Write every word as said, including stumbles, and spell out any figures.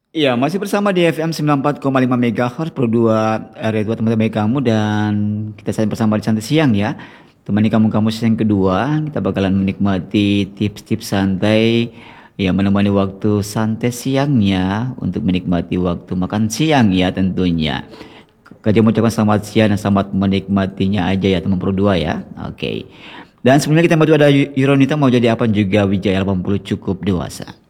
Iya, masih bersama di F M sembilan puluh empat koma lima MHz Pro dua area dua teman-teman baik kamu dan kita saling bersama di santai siang ya. Temani kamu kamu siang kedua, kita bakalan menikmati tips-tips santai yang menemani waktu santai siangnya untuk menikmati waktu makan siang ya tentunya. Kerja mengucapkan selamat siang dan selamat menikmatinya aja ya teman Pro dua ya. Oke. Dan sebelumnya kita berdua ada Yuronita mau jadi apa juga Wijaya delapan puluh cukup dewasa.